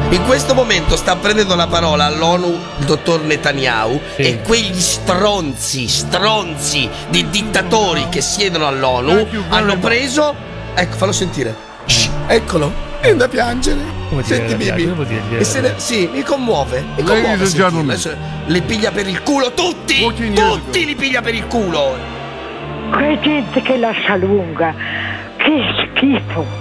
In questo momento sta prendendo la parola all'ONU il dottor Netanyahu, e quegli stronzi di dittatori che siedono all'ONU hanno preso. Ecco, fallo sentire. Eccolo, è da piangere. Senti Bibi. Sì, mi commuove. Adesso li piglia per il culo tutti li piglia per il culo. Che gente che lascia lunga, che schifo.